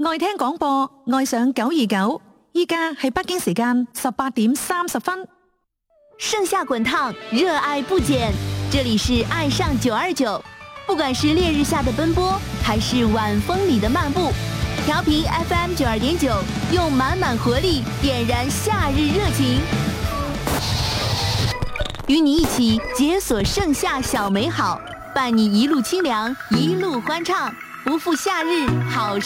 愛聽廣播，愛上929，依家係北京時間18:30。 盛夏滾燙，熱愛不減。這裡是愛上929，不管是烈日下的奔波，還是晚風裡的漫步，調頻 FM 92.9，用滿滿活力點燃夏日熱情，與你一起解鎖盛夏小美好，伴你一路清涼，一路歡暢，不負夏日好。